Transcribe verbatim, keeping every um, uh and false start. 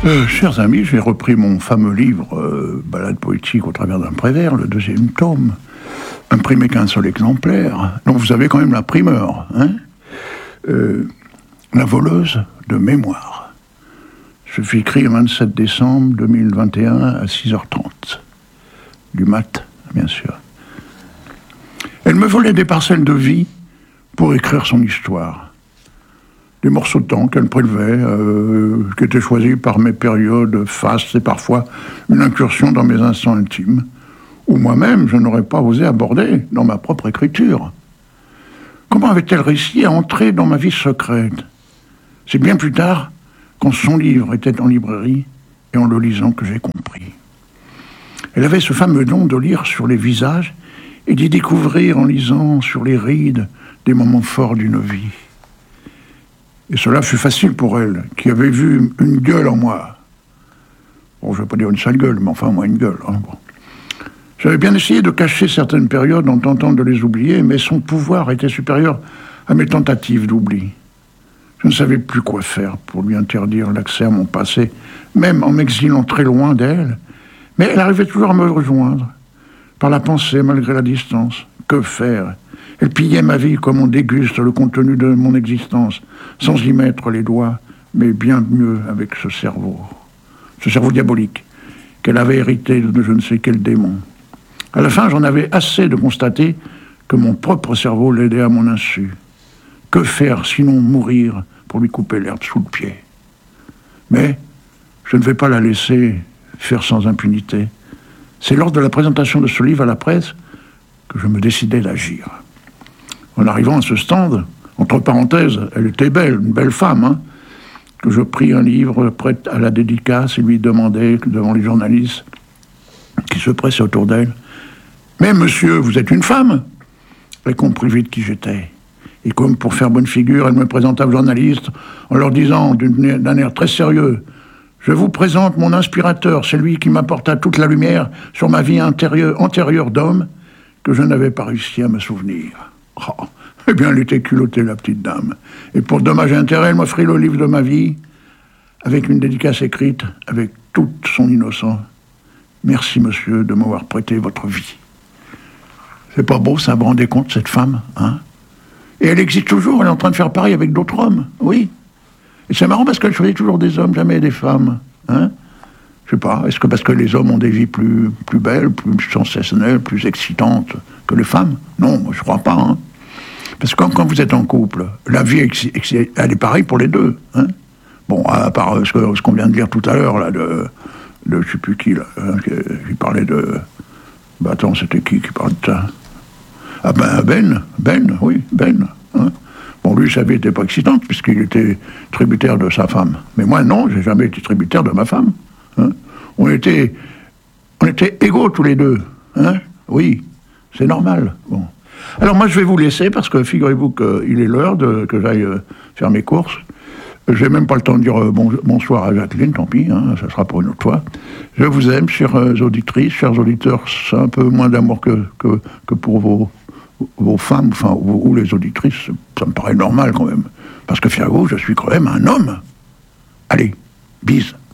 Euh, chers amis, j'ai repris mon fameux livre euh, Balade poétique au travers d'un Prévert, le deuxième tome, imprimé qu'un seul exemplaire. Donc vous avez quand même la primeur, hein euh, La voleuse de mémoire. Je fus écrit le vingt-sept décembre deux mille vingt et un à six heures trente. Du mat, bien sûr. Elle me volait des parcelles de vie pour écrire son histoire. Des morceaux de temps qu'elle prélevait, euh, qui étaient choisis par mes périodes fastes et parfois une incursion dans mes instants intimes, où moi-même je n'aurais pas osé aborder dans ma propre écriture. Comment avait-elle réussi à entrer dans ma vie secrète? C'est bien plus tard, quand son livre était en librairie et en le lisant, que j'ai compris. Elle avait ce fameux don de lire sur les visages et d'y découvrir en lisant sur les rides des moments forts d'une vie. Et cela fut facile pour elle, qui avait vu une gueule en moi. Bon, je ne vais pas dire une sale gueule, mais enfin, moi, une gueule. Hein, bon. J'avais bien essayé de cacher certaines périodes en tentant de les oublier, mais son pouvoir était supérieur à mes tentatives d'oubli. Je ne savais plus quoi faire pour lui interdire l'accès à mon passé, même en m'exilant très loin d'elle. Mais elle arrivait toujours à me rejoindre, par la pensée, malgré la distance. Que faire? Elle pillait ma vie comme on déguste le contenu de mon existence, sans y mettre les doigts, mais bien mieux avec ce cerveau. Ce cerveau diabolique, qu'elle avait hérité de je ne sais quel démon. À la fin, j'en avais assez de constater que mon propre cerveau l'aidait à mon insu. Que faire sinon mourir pour lui couper l'herbe sous le pied? Mais je ne vais pas la laisser faire sans impunité. C'est lors de la présentation de ce livre à la presse que je me décidai d'agir. En arrivant à ce stand, entre parenthèses, elle était belle, une belle femme, hein, que je pris un livre prêt à la dédicace et lui demandai, devant les journalistes qui se pressaient autour d'elle, « Mais monsieur, vous êtes une femme ?» Elle comprit vite qui j'étais. Et comme pour faire bonne figure, elle me présenta aux journalistes en leur disant d'un air très sérieux, « Je vous présente mon inspirateur, celui qui m'apporta toute la lumière sur ma vie intérieure, antérieure d'homme, que je n'avais pas réussi à me souvenir. » Oh, eh bien, elle était culottée, la petite dame. Et pour dommage et intérêt, elle m'offrit le livre de ma vie, avec une dédicace écrite, avec toute son innocence. « Merci, monsieur, de m'avoir prêté votre vie. » C'est pas beau, ça, vous vous rendez compte, cette femme, hein? Et elle existe toujours, elle est en train de faire pareil avec d'autres hommes, oui. Et c'est marrant parce qu'elle choisit toujours des hommes, jamais des femmes, hein? Je sais pas, est-ce que parce que les hommes ont des vies plus, plus belles, plus sensationnelles, plus excitantes que les femmes? Non, moi je crois pas, hein. Parce que quand, quand vous êtes en couple, la vie, elle est pareille pour les deux, hein. Bon, à part ce, que, ce qu'on vient de dire tout à l'heure, là, de, de je sais plus qui, là, hein, qui parlait de... Bah attends, c'était qui qui parlait de ça? Ah ben Ben, Ben, oui, Ben, hein. Bon, lui, sa vie n'était pas excitante, puisqu'il était tributaire de sa femme. Mais moi, non, j'ai jamais été tributaire de ma femme. Hein. On était, on était égaux tous les deux. Hein. Oui, c'est normal. Bon. Alors moi, je vais vous laisser, parce que figurez-vous qu'il est l'heure de, que j'aille euh, faire mes courses. Je n'ai même pas le temps de dire euh, bon, bonsoir à Jacqueline, tant pis, hein, ça sera pour une autre fois. Je vous aime, chères euh, auditrices, chers auditeurs, c'est un peu moins d'amour que, que, que pour vos... vos femmes, enfin, ou, ou les auditrices, ça me paraît normal quand même. Parce que, fiez-vous, je suis quand même un homme. Allez, bise.